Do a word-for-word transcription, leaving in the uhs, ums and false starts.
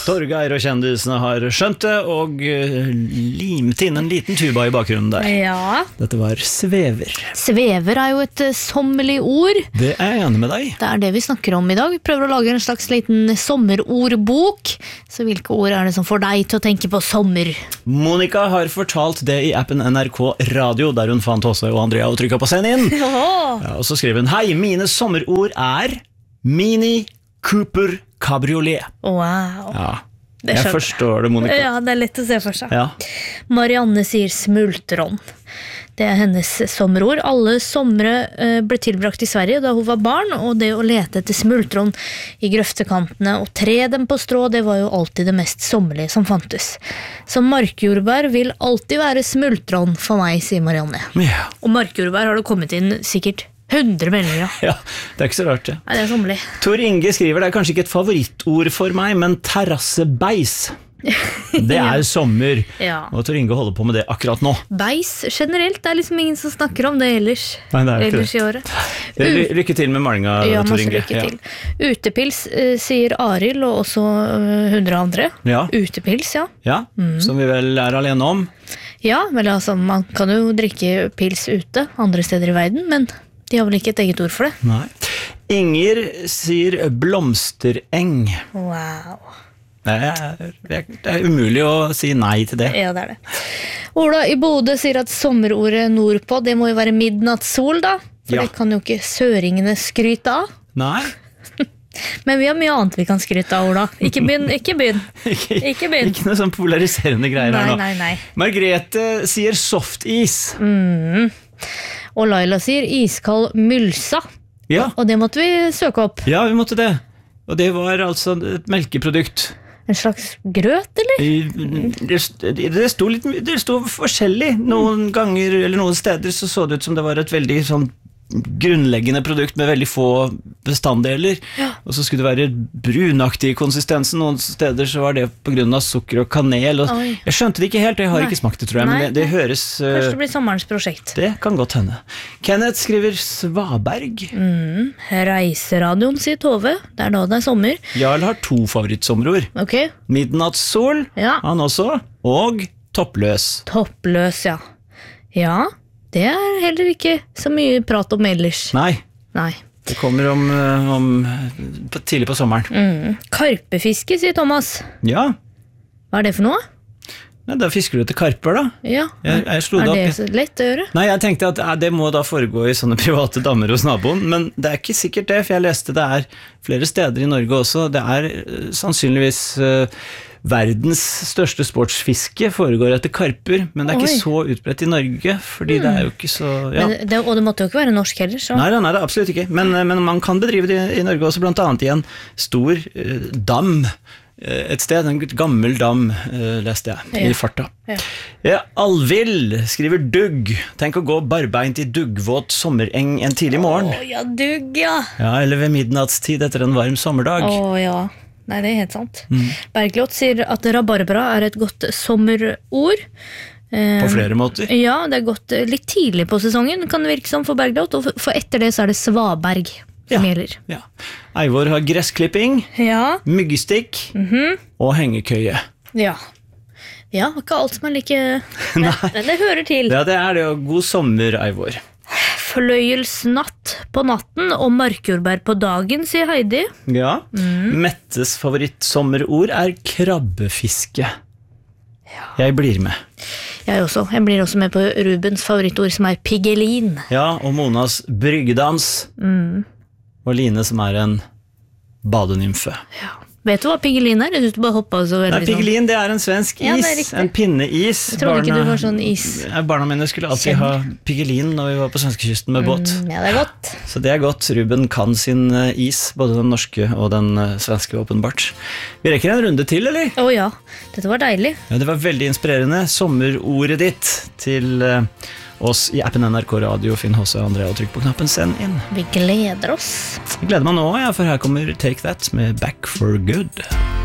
Torgeir og kjendisene har skjønt det, og uh, limt inn en liten tuba i bakgrunnen der. Ja. Dette var svever. Svever er jo et uh, sommerlig ord. Det er jeg enig med deg. Det er det vi snakker om i dag. Vi prøver å lage en slags liten sommerordbok. Så hvilke ord er det som får deg til å tenke på sommer? Monica har fortalt det i appen N R K Radio, der hun fant Åse og Andrea og trykket på send inn. Ja, og så skriver hun: Hei, mine sommerord er Mini Cooper Cabriolet. Wow. Ja, jeg forstår det, Monica. Ja, det er lett å se for seg. Ja. Marianne sier smultron. Det er hennes sommerord. Alle somre ble tilbrakt i Sverige da hun var barn, og det å lete etter smultron i grøftekantene og tre dem på strå, det var jo alltid det mest sommerlige som fantes. Så markjordbær vil alltid være smultron for meg, sier Marianne. Ja. Og markjordbær har det kommet inn sikkert hundre meldinger. Ja, det er ikke så rart det. Nei, det er sommerlig. Tor Inge skriver: Det er kanskje ikke et favorittord for meg, men terrassebeis. Det er sommer, Ja. og Tor Inge holder på med det akkurat nå. Beis generelt, det er liksom ingen som snakker om det ellers. Nei, det er ikke ellers det. I året. Ly lykke til med malinga, Ja, Tor masse Inge. lykke til. Utepils, eh, sier Arild, og også eh, hundre andre. Ja, Utepils, ja. ja. Mm. Som vi vel er alene om. Ja, vel altså, man kan jo drikke pils ute andre steder i verden, men de har vel ikke et eget ord for det. Nei. Inger sier blomstereng. Wow. Det er, det er umulig å si nei til det. Ja, det er det. Ola i Bodø sier at sommerordet nordpå, det må jo være midnattssol da, for Ja. det kan jo ikke søringene skryte av. Nei. Men vi har mye annet vi kan skryte av, Ola. Ikke begynn, ikke begynn. Ikke, Ikke begynn. ikke noe sånn polariserende greier Nei, her nå. nei, nei. Margrethe sier softis. Mm. Og Laila sier iskald mylsa. Ja. Og det måtte vi søke opp. Ja, vi måtte det. Og det var altså et melkeprodukt. En slags grøt, eller? Det, det, sto litt, det sto forskjellig. Noen ganger, eller noen steder, så så det ut som det var et veldig sånn grunnleggende produkt med veldig få bestanddeler. Ja. Og så skulle det være brunaktig i konsistensen. Noen steder så var det på grunn av sukker og kanel. Og Oi. jeg skjønte det ikke helt, jeg har Nei. ikke smakt det, tror jeg. Nei. Men det, det høres uh, Kanskje det blir sommerens prosjekt. Det kan godt hende. Kenneth skriver Svaberg. Mm. Reiseradioen, sier Tove. Det er da det er sommer. Jarl har to favorittsommerord. Ok, Midnattssol, ja. han også, og toppløs. Toppløs, ja. Ja, det er heller ikke så mye prat om ellers. Nei, Nei. det kommer om, uh, om på, tidlig på sommeren. Mm. Karpefiske, sier Thomas. Ja, Hva er det for noe? ja, da fisker du etter karper da. Ja, Jeg, jeg slo er det det opp. så lett å gjøre? Nei, jeg tenkte at eh, det må da foregå i sånne private dammer hos naboen, men det er ikke sikkert det, for jeg leste det er flere steder i Norge også. Det er uh, sannsynligvis uh, verdens største sportsfiske foregår etter karper, men det er Oi. ikke så utbredt i Norge, fordi det er jo ikke så... Ja. Men det, og det måtte jo ikke være norsk heller, så. Nei, nei, nei, det er absolutt ikke, men, men man kan bedrive det i Norge også, blant annet i en stor uh, dam, uh, et sted, en gammel dam, uh, leste jeg, Ja. i farta. Ja. Ja, Alvild skriver dugg. Tenk å gå barbeint i duggvåt sommereng en tidlig morgen. Å ja, dugg, ja. Ja, eller ved midnattstid etter en varm sommerdag. Å ja. Nei, det er helt sant. Mm. Bergljot sier at rabarbra er et godt sommerord. Eh, På flere måter. Ja, det er godt eh, litt tidlig på sesongen, kan det virke som for Bergljot, og for- for etter det så er det svaberg som Ja. gjelder. Ja. Eivor har gressklipping, Ja, myggestikk og hengekøye. ja. Ja, ikke alt som er like... Men, men det hører til. Ja, det er det, og god sommer, Eivor. Fløyelsnatt på natten og markjordbær på dagen, sier Heidi. Ja. Mettes favorittsommerord er krabbefiske. Jeg blir med. Jeg også. Jeg blir også med på Rubens favorittord, som er pigelin. Ja, og Monas bryggedans. Og Line, som er en badenymfe. Ja. Vet du hva pigelin er? Jeg synes du bare hoppet så veldig Nei, pigelin, det er en svensk is. Ja, det er riktig. En pinneis. Jeg trodde ikke du var sånn is. Ja, barna mine skulle alltid ha pigelin når vi var på svenskekysten med båt. Mm, ja, det er godt. Så det er godt. Ruben kan sin eh, is, både den norske og den eh, svenske, åpenbart. Vi rekker en runde til, eller? Å ja, dette var deilig. Ja, det var veldig inspirerende. Sommerordet ditt til eh, oss i appen N R K Radio. Finn H C og Andrea og trykk på knappen Send inn. Vi gleder oss. Jeg gleder meg nå, ja, for her kommer Take That med Back for Good.